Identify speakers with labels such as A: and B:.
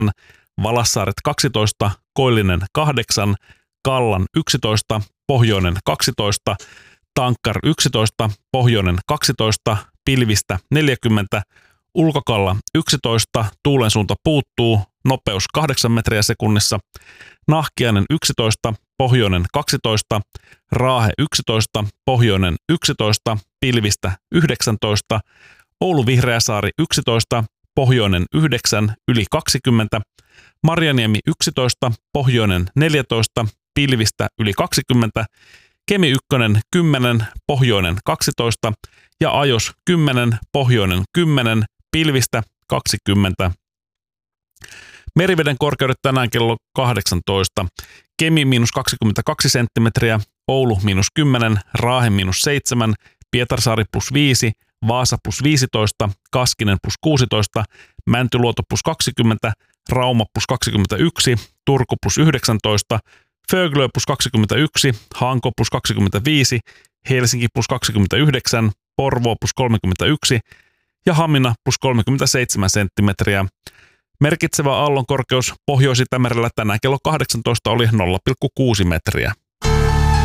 A: Valassaaret 12, Koillinen 8, Kallan 11, Pohjoinen 12, Tankkar 11, Pohjoinen 12, Pilvistä 40, Ulkokalla 11, tuulen suunta puuttuu, nopeus 8 metriä sekunnissa, Nahkiainen 11, Pohjoinen 12, Raahe 11, Pohjoinen 11, Pilvistä 19, Oulu Vihreäsaari 11, Pohjoinen 9, yli 20, Marjaniemi 11, Pohjoinen 14, Pilvistä yli 20, Kemi 1 10, Pohjoinen 12 ja Ajos 10, Pohjoinen 10, Pilvistä 20. Meriveden korkeudet tänään kello 18. Kemi -22 senttimetriä, Oulu -10, Raahe -7, Pietarsaari +5, Vaasa +15, Kaskinen +16, Mäntyluoto +20, Rauma +21, Turku +19, Föglö +21, Hanko +25, Helsinki +29, Porvoo +31 ja Hamina +37 senttimetriä. Merkitsevä aallonkorkeus Pohjois-Itämerellä tänään kello 18 oli 0,6 metriä.